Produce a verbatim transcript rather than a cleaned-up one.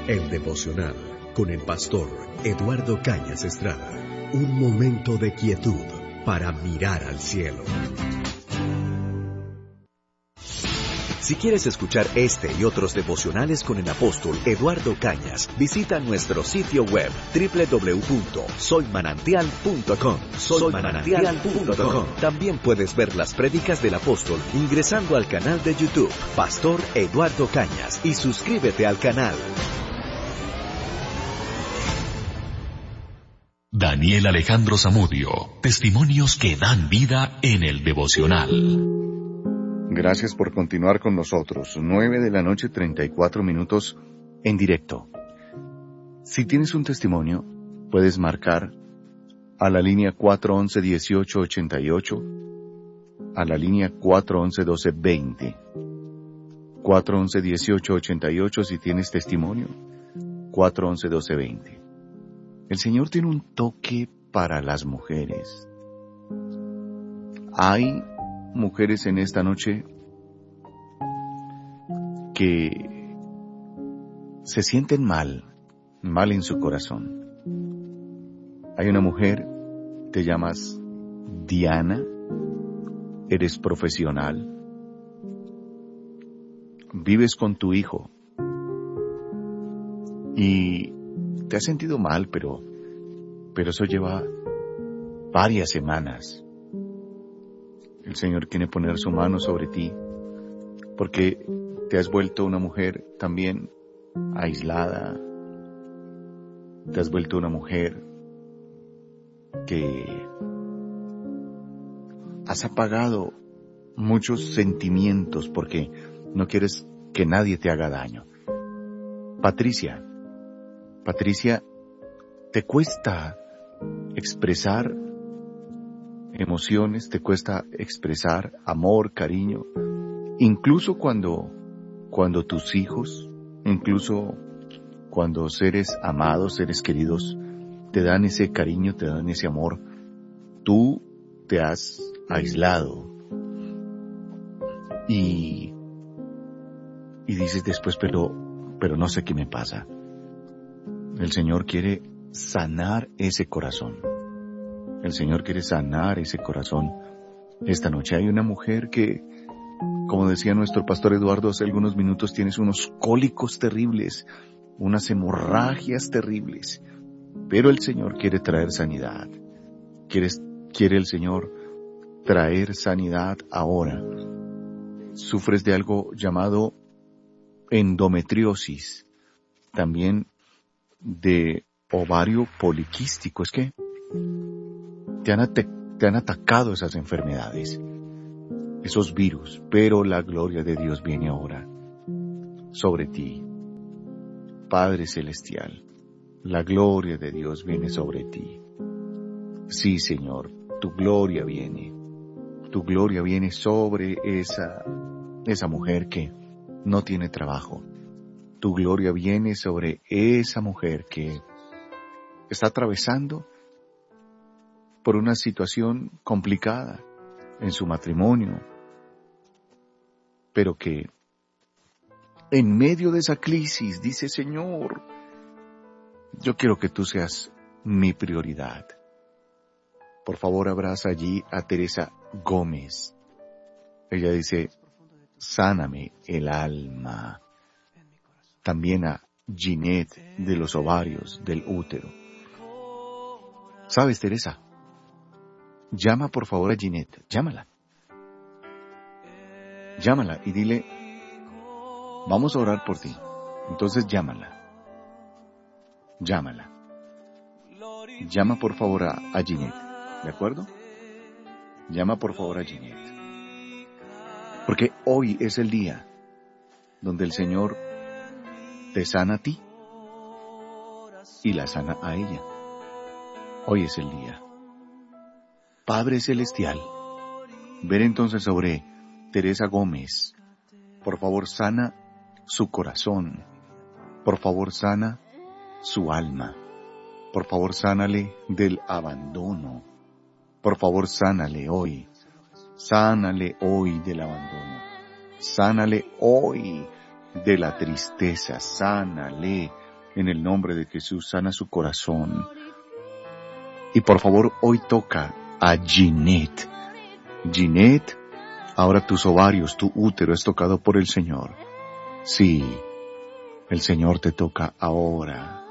El devocional con el pastor Eduardo Cañas Estrada. Un momento de quietud para mirar al cielo. Si quieres escuchar este y otros devocionales con el apóstol Eduardo Cañas, visita nuestro sitio web doble u doble u doble u punto soy manantial punto com. soy manantial punto com. También puedes ver las prédicas del apóstol ingresando al canal de YouTube Pastor Eduardo Cañas y suscríbete al canal. Daniel Alejandro Zamudio, testimonios que dan vida en el devocional. Gracias por continuar con nosotros. nueve de la noche, treinta y cuatro minutos en directo. Si tienes un testimonio, puedes marcar a la línea cuatro once, dieciocho ochenta y ocho, a la línea cuatro once, doce veinte. cuatro once, dieciocho ochenta y ocho si tienes testimonio, cuatro once, doce veinte. El Señor tiene un toque para las mujeres. Hay mujeres en esta noche que se sienten mal, mal en su corazón. Hay una mujer, te llamas Diana, eres profesional, vives con tu hijo y te has sentido mal, pero, pero eso lleva varias semanas. El Señor quiere poner su mano sobre ti, porque te has vuelto una mujer también aislada, te has vuelto una mujer que has apagado muchos sentimientos porque no quieres que nadie te haga daño. Patricia, Patricia, ¿te cuesta expresar emociones? ¿Te cuesta expresar amor, cariño? Incluso cuando, cuando tus hijos, incluso cuando seres amados, seres queridos, te dan ese cariño, te dan ese amor, tú te has aislado. Y, y dices después, pero, pero no sé qué me pasa. El Señor quiere sanar ese corazón. El Señor quiere sanar ese corazón. Esta noche hay una mujer que, como decía nuestro pastor Eduardo hace algunos minutos, tienes unos cólicos terribles, unas hemorragias terribles. Pero el Señor quiere traer sanidad. Quiere, quiere el Señor traer sanidad ahora. Sufres de algo llamado endometriosis. También de ovario poliquístico. Es que te han, ate- te han atacado esas enfermedades, esos virus, pero la gloria de Dios viene ahora sobre ti. Padre Celestial, la gloria de Dios viene sobre ti. Sí, Señor, tu gloria viene. Tu gloria viene sobre esa, esa mujer que no tiene trabajo. Tu gloria viene sobre esa mujer que está atravesando por una situación complicada en su matrimonio, pero que en medio de esa crisis dice, Señor, yo quiero que tú seas mi prioridad. Por favor, abraza allí a Teresa Gómez. Ella dice, sáname el alma. También a Ginette de los ovarios, del útero. ¿Sabes, Teresa? Llama por favor a Ginette, llámala. Llámala y dile, vamos a orar por ti. Entonces llámala. Llámala. Llama por favor a, a Ginette, ¿de acuerdo? Llama por favor a Ginette. Porque hoy es el día donde el Señor te sana a ti y la sana a ella. Hoy es el día. Padre Celestial, ven entonces sobre Teresa Gómez. Por favor, sana su corazón. Por favor, sana su alma. Por favor, sánale del abandono. Por favor, sánale hoy. Sánale hoy del abandono. Sánale hoy de la tristeza. Sánale En el nombre de Jesús, sana su corazón. Y por favor, hoy toca a Ginette. Ginette, ahora tus ovarios, tu útero es tocado por el Señor. Sí, el Señor te toca ahora.